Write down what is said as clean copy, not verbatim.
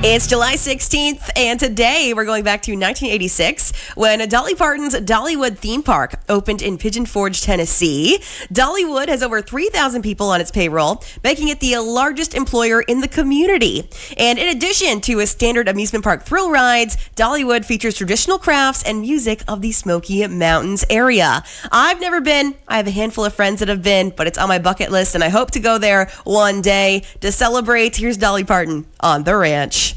It's July 16th, and today we're going back to 1986 when Dolly Parton's Dollywood theme park opened in Pigeon Forge, Tennessee. Dollywood has over 3,000 people on its payroll, making it the largest employer in the community. And in addition to a standard amusement park thrill rides, Dollywood features traditional crafts and music of the Smoky Mountains area. I've never been. I have a handful of friends that have been, but it's on my bucket list, and I hope to go there one day to celebrate. Here's Dolly Parton on The Ranch.